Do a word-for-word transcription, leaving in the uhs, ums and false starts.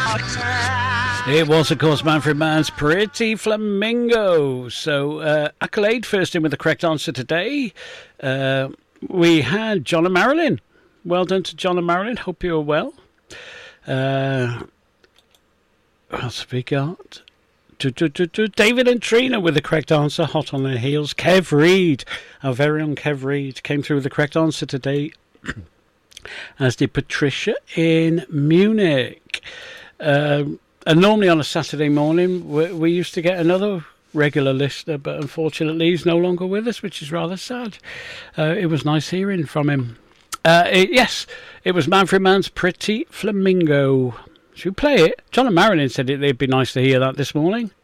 It was, of course, Manfred Mann's Pretty Flamingo. So, uh, Accolade first in with the correct answer today. Uh, we had John and Marilyn. Well done to John and Marilyn. Hope you're well. Uh, what else have we got? Do, do, do, do. David and Trina with the correct answer. Hot on their heels. Kev Reed, our very own Kev Reed, came through with the correct answer today. As did Patricia in Munich. Um, and normally on a Saturday morning, we, we used to get another regular listener, but unfortunately he's no longer with us, which is rather sad. Uh, it was nice hearing from him. Uh, it, yes, it was Manfred Mann's Pretty Flamingo. Should we play it? John and Marilyn said it, it'd be nice to hear that this morning.